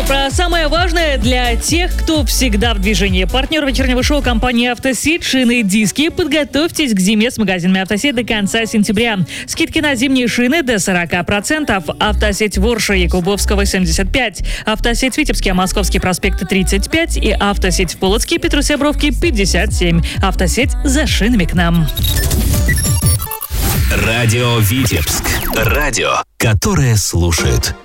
Про самое важное для тех, кто всегда в движении. Партнер вечернего шоу — компания «Автосеть». Шины и диски. Подготовьтесь к зиме с магазинами «Автосеть» до конца сентября. Скидки на зимние шины до 40%. «Автосеть» Ворша, Якубовского, 75. «Автосеть» Витебский, Московский проспект, 35. И «Автосеть» в Полоцке, Петруся Бровки, 57. «Автосеть» за шинами к нам. Радио Витебск. Радио, которое слушает.